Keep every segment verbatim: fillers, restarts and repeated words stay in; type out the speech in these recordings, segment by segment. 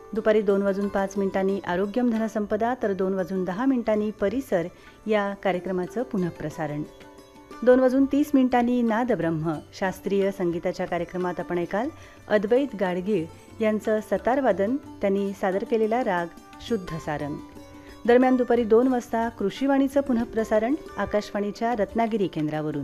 दुपारी दोन वाजून पाच मिनिटांनी आरोग्यम धनसंपदा तर दोन वाजून दहा मिनिटांनी परिसर या कार्यक्रमाचं पुनःप्रसारण. दोन वाजून तीस मिनिटांनी नादब्रह्म शास्त्रीय संगीताच्या कार्यक्रमात आपण ऐकाल अद्वैत गाडगीळ यांचं सतारवादन. त्यांनी सादर केलेला राग शुद्ध सारंग. दरम्यान दुपारी दोन वाजता कृषीवाणीचं पुनःप्रसारण आकाशवाणीच्या रत्नागिरी केंद्रावरून.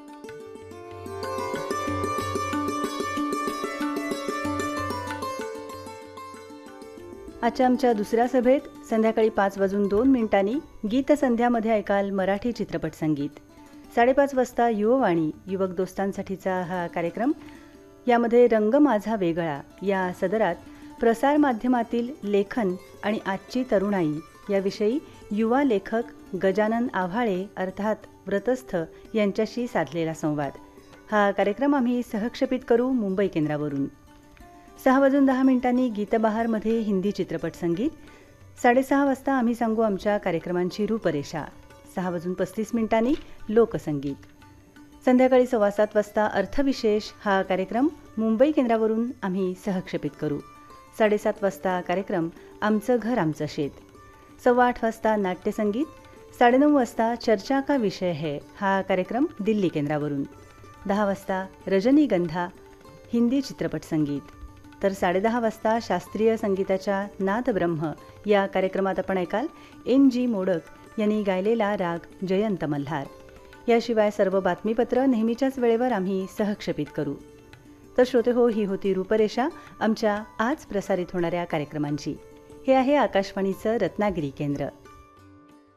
आजच्या आमच्या दुसऱ्या सभेत संध्याकाळी पाच वाजून दोन मिनिटांनी गीतसंध्यामध्ये ऐकाल मराठी चित्रपट संगीत. साडेपाच वाजता युववाणी युवक दोस्तांसाठीचा हा कार्यक्रम. यामध्ये रंग माझा वेगळा या सदरात प्रसारमाध्यमातील लेखन आणि आजची तरुणाई याविषयी युवा लेखक गजानन आव्हाळे अर्थात व्रतस्थ यांच्याशी साधलेला संवाद. हा कार्यक्रम आम्ही सहक्षेपित करू मुंबई केंद्रावरून. सहा वाजून दहा मिनिटांनी गीतबहारमध्ये हिंदी चित्रपट संगीत. साडेसहा वाजता आम्ही सांगू आमच्या कार्यक्रमांची रूपरेषा. सहा वाजून पस्तीस मिनिटांनी लोकसंगीत. संध्याकाळी सव्वा सात वाजता अर्थविशेष हा कार्यक्रम मुंबई केंद्रावरून आम्ही सहक्षेपित करू. साडेसात वाजता कार्यक्रम आमचं घर आमचं शेत. सव्वा आठ वाजता नाट्यसंगीत. साडेनऊ वाजता चर्चा का विषय है हा कार्यक्रम दिल्ली केंद्रावरून. दहा वाजता रजनीगंधा हिंदी चित्रपट संगीत. तर साडेदहा वाजता शास्त्रीय संगीताच्या नादब्रह्म या कार्यक्रमात आपण ऐकाल एन जी मोडक यांनी गायलेला राग जयंत मल्हार. याशिवाय सर्व बातमीपत्र नेहमीच्याच वेळेवर आम्ही सहक्षेपित करू. तर श्रोते हो, ही होती रूपरेषा आमच्या आज प्रसारित होणाऱ्या कार्यक्रमांची. हे आहे आकाशवाणीचं रत्नागिरी केंद्र.